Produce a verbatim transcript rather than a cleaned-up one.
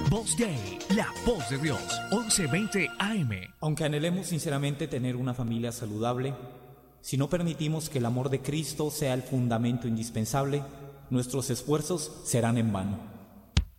Voz Day, la voz de Dios, once veinte A M. Aunque anhelemos sinceramente tener una familia saludable, si no permitimos que el amor de Cristo sea el fundamento indispensable, nuestros esfuerzos serán en vano.